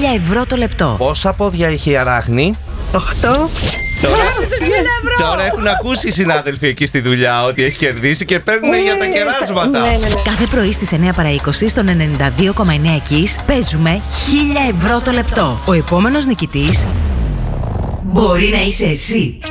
ευρώ το λεπτό. Πόσα πόδια έχει η αράχνη? 8. Τώρα έχουν ακούσει οι συνάδελφοι εκεί στη δουλειά ότι έχει κερδίσει και παίρνουν για τα κεράσματα. Ναι. Κάθε πρωί στις 9 παρά 20 στον 92,9 Kiss παίζουμε 1000 ευρώ το λεπτό. Ο επόμενος νικητής μπορεί να είσαι εσύ.